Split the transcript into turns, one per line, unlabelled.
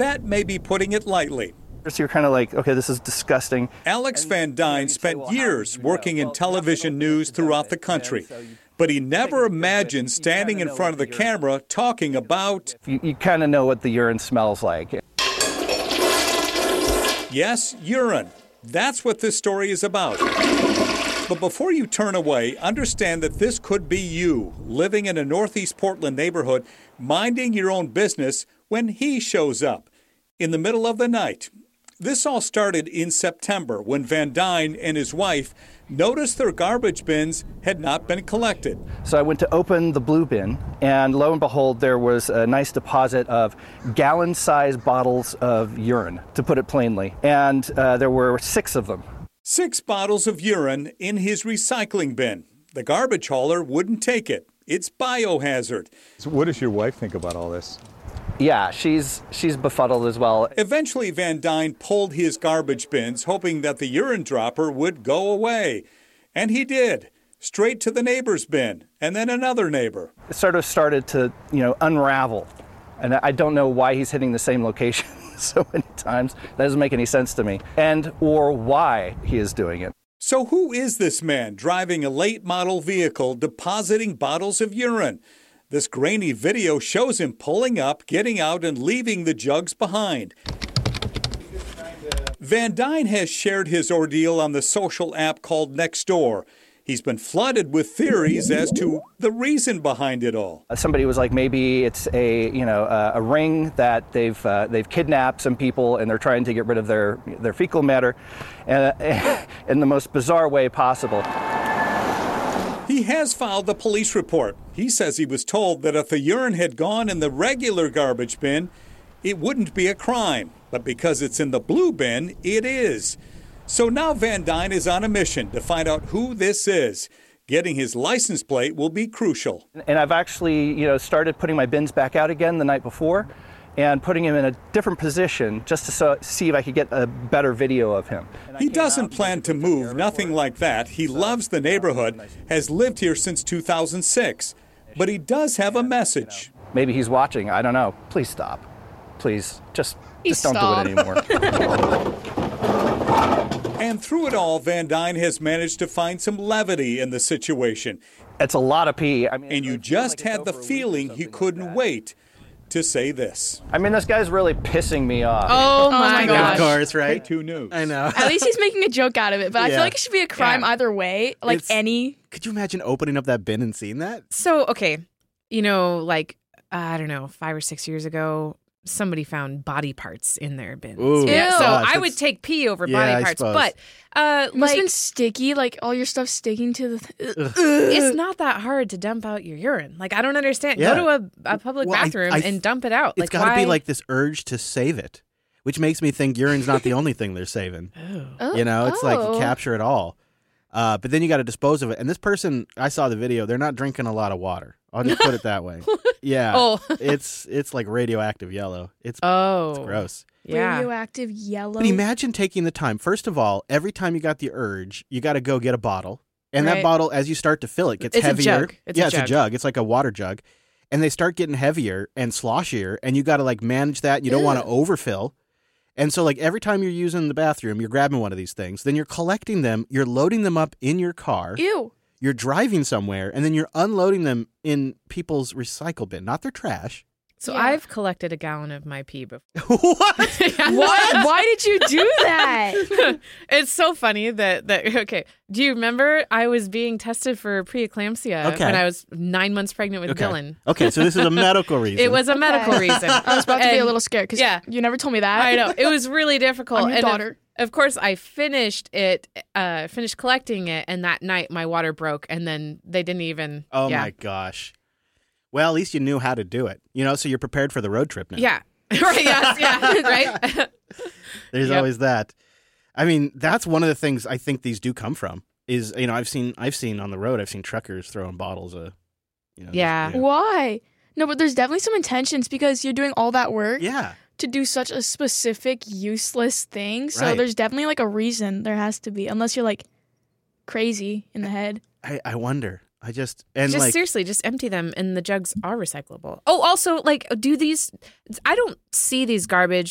that may be putting it lightly.
So you're kind of like, okay, this is disgusting.
Alex Van Dyne spent years working in television news throughout the country, but he never imagined standing in front of the camera talking about...
You kind of know what the urine smells like.
Yes, urine. That's what this story is about. But before you turn away, understand that this could be you, living in a Northeast Portland neighborhood, minding your own business when he shows up in the middle of the night. This all started in September when Van Dyne and his wife noticed their garbage bins had not been collected.
So I went to open the blue bin, and lo and behold, there was a nice deposit of gallon-sized bottles of urine, to put it plainly. And there were 6 of them.
6 bottles of urine in his recycling bin. The garbage hauler wouldn't take it. It's biohazard.
So what does your wife think about all this?
Yeah, she's befuddled as well.
Eventually, Van Dyne pulled his garbage bins, hoping that the urine dropper would go away. And he did. Straight to the neighbor's bin, and then another neighbor.
It sort of started to, unravel. And I don't know why he's hitting the same location so many times. That doesn't make any sense to me. Or why he is doing it.
So who is this man driving a late model vehicle depositing bottles of urine? This grainy video shows him pulling up, getting out, and leaving the jugs behind. Van Dyne has shared his ordeal on the social app called Nextdoor. He's been flooded with theories as to the reason behind it all.
Somebody was like, maybe it's a ring that they've kidnapped some people and they're trying to get rid of their fecal matter in the most bizarre way possible.
He has filed a police report. He says he was told that if the urine had gone in the regular garbage bin, it wouldn't be a crime. But because it's in the blue bin, it is. So now Van Dyne is on a mission to find out who this is. Getting his license plate will be crucial.
And I've actually, started putting my bins back out again the night before and putting him in a different position just to see if I could get a better video of him.
He doesn't plan to move, nothing like that. He loves the neighborhood, has lived here since 2006. But he does have a message.
Maybe he's watching. I don't know. Please stop. Please, just don't do it anymore.
And through it all, Van Dyne has managed to find some levity in the situation.
It's a lot of pee.
And you just had the feeling he couldn't wait to say this.
This guy's really pissing me off.
Oh my God.
Of course, right?
K2 News.
I know.
At least he's making a joke out of it, but I feel like it should be a crime either way.
Could you imagine opening up that bin and seeing that?
So, okay, I don't know, 5 or 6 years ago, somebody found body parts in their bins.
Ooh,
yeah, so
gosh,
I would take pee over body parts, but
it must have been sticky, like all your stuff sticking to the.
It's not that hard to dump out your urine. Like, I don't understand.
Yeah.
Go to a public bathroom and dump it out.
It's got to be like this urge to save it, which makes me think urine's not the only thing they're saving. It's like you capture it all. But then you got to dispose of it. And this person, I saw the video, they're not drinking a lot of water. I'll just put it that way. Yeah. It's like radioactive yellow. It's gross.
Yeah.
Radioactive yellow.
But imagine taking the time. First of all, every time you got the urge, you got to go get a bottle. And that bottle, as you start to fill it, gets heavier.
It's a jug.
It's like a water jug. And they start getting heavier and sloshier. And you got to manage that. You don't want to overfill. And so every time you're using the bathroom, you're grabbing one of these things. Then you're collecting them. You're loading them up in your car.
Ew.
You're driving somewhere, and then you're unloading them in people's recycle bin, not their trash.
So I've collected a gallon of my pee before.
What?
What? Why did you do that?
It's so funny that okay. Do you remember I was being tested for preeclampsia when I was 9 months pregnant with Dylan?
Okay, so this is a medical reason.
It was a medical reason.
I was about to be a little scared because you never told me that.
I know. It was really difficult.
I'm your daughter.
Of course, I finished collecting it, and that night my water broke, and then they didn't even.
Oh my gosh! Well, at least you knew how to do it, so you're prepared for the road trip now.
Yeah, right. Yes, yeah, right.
There's always that. That's one of the things I think these do come from. Is I've seen on the road. I've seen truckers throwing bottles of.
Why? No, but there's definitely some intentions because you're doing all that work.
Yeah.
To do such a specific, useless thing. So there's definitely a reason there has to be, unless you're crazy in the head.
I wonder.
Seriously, just empty them and the jugs are recyclable. Oh, also, do these, I don't see these garbage